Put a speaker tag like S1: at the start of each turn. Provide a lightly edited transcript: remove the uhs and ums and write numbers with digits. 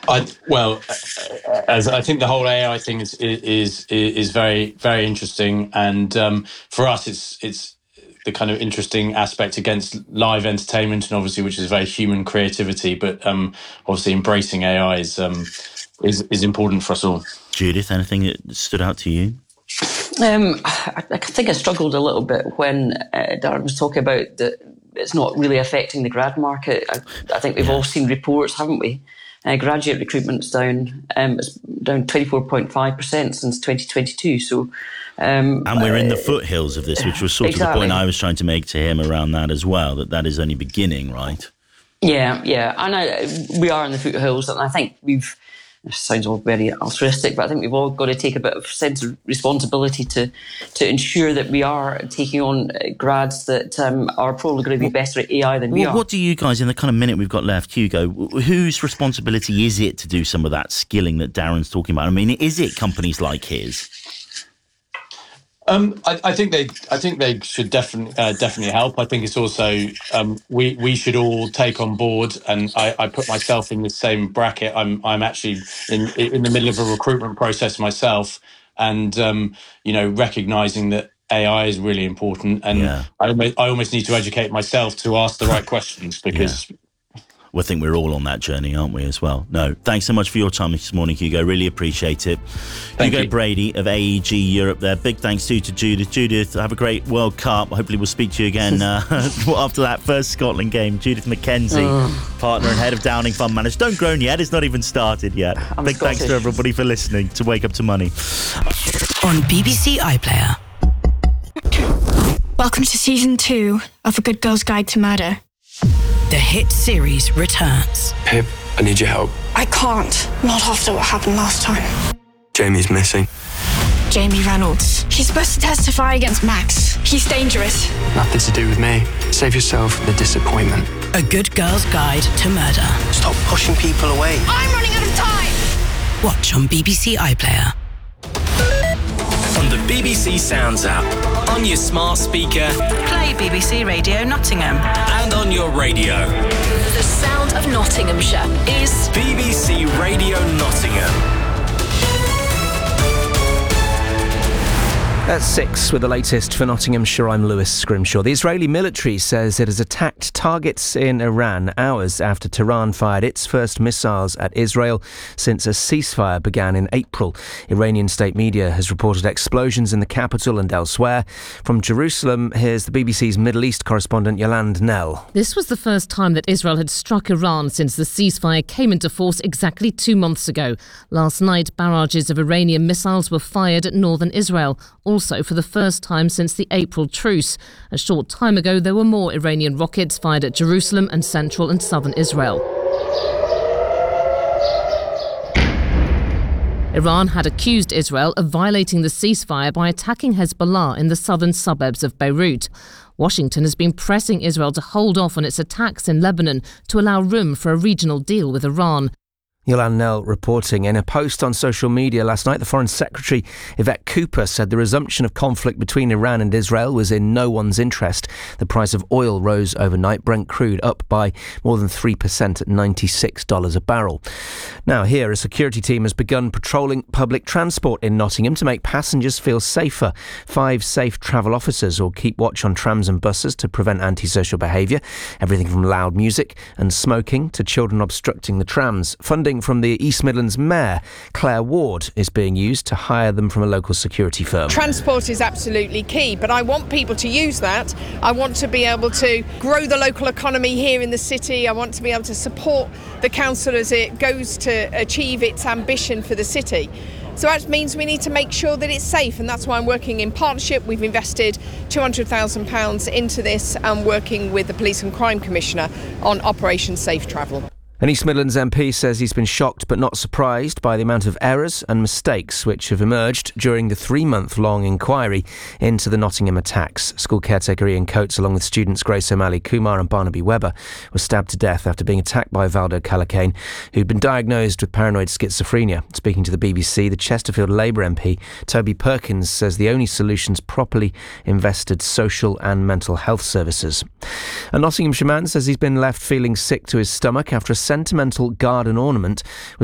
S1: As I think the whole AI thing is very, very interesting, and for us, it's the kind of interesting aspect against live entertainment, and obviously, which is very human creativity. But obviously, embracing AI is important for us all.
S2: Judith, anything that stood out to you?
S3: I think I struggled a little bit when Darren was talking about that it's not really affecting the grad market. I think we've all seen reports, haven't we? Graduate recruitment's down. It's down 24.5% since 2022. So,
S2: and we're in the foothills of this, which was sort of the point I was trying to make to him around that as well. That is only beginning, right?
S3: Yeah, and we are in the foothills, and I think we've. It sounds all very altruistic, but I think we've all got to take a bit of sense of responsibility to ensure that we are taking on grads that are probably going to be better at AI than we are.
S2: What do you guys, in the kind of minute we've got left, Hugo, whose responsibility is it to do some of that skilling that Darren's talking about? I mean, is it companies like his?
S1: I think they should definitely help. I think it's also we should all take on board, and I put myself in the same bracket. I'm actually in the middle of a recruitment process myself, and recognizing that AI is really important, and I almost need to educate myself to ask the right questions because.
S2: Well, I think we're all on that journey, aren't we, as well? No, thanks so much for your time this morning, Hugo. Really appreciate it. Hugo Brady of AEG Europe there. Big thanks to Judith. Judith, have a great World Cup. Hopefully we'll speak to you again after that first Scotland game. Judith McKenzie, partner and head of Downing Fund Management. Don't groan yet. It's not even started yet. Big thanks to everybody for listening to Wake Up to Money.
S4: On BBC iPlayer.
S5: Welcome to Season 2 of A Good Girl's Guide to Murder.
S4: The hit series returns.
S6: Pip, I need your help.
S5: I can't. Not after what happened last time.
S6: Jamie's missing.
S5: Jamie Reynolds. He's supposed to testify against Max. He's dangerous.
S6: Nothing to do with me. Save yourself the disappointment.
S4: A Good Girl's Guide to Murder.
S6: Stop pushing people away.
S5: I'm running out of time!
S4: Watch on BBC iPlayer.
S7: On the BBC Sounds app, on your smart speaker,
S4: Play BBC Radio Nottingham.
S7: and on your radio.
S8: The sound of Nottinghamshire is
S7: BBC Radio Nottingham.
S9: At 6 with the latest for Nottinghamshire, I'm Lewis Scrimshaw. The Israeli military says it has attacked targets in Iran hours after Tehran fired its first missiles at Israel since a ceasefire began in April. Iranian state media has reported explosions in the capital and elsewhere. From Jerusalem, here's the BBC's Middle East correspondent Yolande Knell.
S10: This was the first time that Israel had struck Iran since the ceasefire came into force exactly 2 months ago. Last night, barrages of Iranian missiles were fired at northern Israel, also for the first time since the April truce. A short time ago, there were more Iranian rockets fired at Jerusalem and central and southern Israel. Iran had accused Israel of violating the ceasefire by attacking Hezbollah in the southern suburbs of Beirut. Washington has been pressing Israel to hold off on its attacks in Lebanon to allow room for a regional deal with Iran.
S9: Yolande Knell reporting. In a post on social media last night, the Foreign Secretary Yvette Cooper said the resumption of conflict between Iran and Israel was in no one's interest. The price of oil rose overnight, Brent crude up by more than 3% at $96 a barrel. Now here, a security team has begun patrolling public transport in Nottingham to make passengers feel safer. 5 safe travel officers will keep watch on trams and buses to prevent antisocial behaviour. Everything from loud music and smoking to children obstructing the trams. Funding from the East Midlands Mayor, Claire Ward, is being used to hire them from a local security firm.
S11: Transport is absolutely key, but I want people to use that. I want to be able to grow the local economy here in the city. I want to be able to support the council as it goes to achieve its ambition for the city. So that means we need to make sure that it's safe, and that's why I'm working in partnership. We've invested £200,000 into this and working with the Police and Crime Commissioner on Operation Safe Travel.
S9: An East Midlands MP says he's been shocked but not surprised by the amount of errors and mistakes which have emerged during the 3-month-long inquiry into the Nottingham attacks. School caretaker Ian Coates, along with students Grace O'Malley Kumar and Barnaby Webber, was stabbed to death after being attacked by Valdo Callacane, who'd been diagnosed with paranoid schizophrenia. Speaking to the BBC, the Chesterfield Labour MP, Toby Perkins, says the only solution's properly invested social and mental health services. A Nottinghamshire man says he's been left feeling sick to his stomach after a sentimental garden ornament was